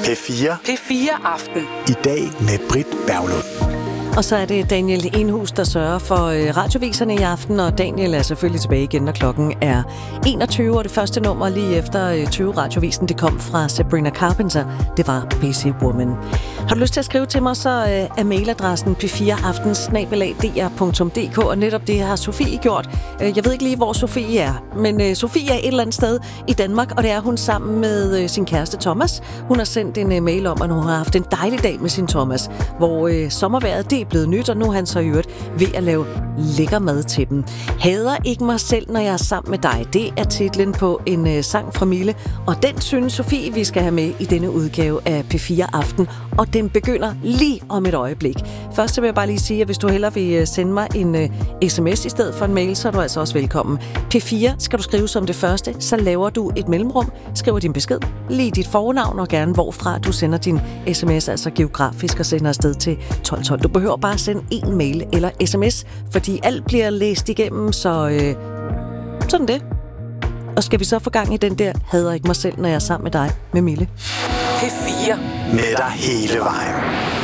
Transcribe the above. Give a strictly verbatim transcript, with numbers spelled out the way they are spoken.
P fire. P fire Aften. I dag med Britt Berglund. Og så er det Daniel Enhus, der sørger for øh, radioviserne i aften, og Daniel er selvfølgelig tilbage igen, når klokken er enogtyve, og det første nummer lige efter øh, tyve radiovisen, det kom fra Sabrina Carpenter. Det var Busy Woman. Har du lyst til at skrive til mig, så øh, er mailadressen p fire aften snabel-a d r punktum d k, og netop det har Sofie gjort. Jeg ved ikke lige, hvor Sofie er, men øh, Sofie er et eller andet sted i Danmark, og det er hun sammen med øh, sin kæreste Thomas. Hun har sendt en øh, mail om, at hun har haft en dejlig dag med sin Thomas, hvor øh, sommervejret det er blevet nyt, og nu er han så i øvrigt ved at lave lækker mad til dem. Hader ikke mig selv, når jeg er sammen med dig. Det er titlen på en øh, sang fra Mille, og den synes Sofie, vi skal have med i denne udgave af P fire Aften, og den begynder lige om et øjeblik. Først så vil jeg bare lige sige, at hvis du hellere vil sende mig en øh, sms i stedet for en mail, så er du altså også velkommen. P fire skal du skrive som det første, så laver du et mellemrum, skriver din besked, lige dit fornavn og gerne hvorfra du sender din sms, altså geografisk, og sender afsted til tolv tolv. Du behøver bare sende en mail eller sms, fordi alt bliver læst igennem, så øh, sådan det. Og skal vi så få gang i den der hader ikke mig selv, når jeg er sammen med dig, med Mille. P fire. Med dig hele vejen.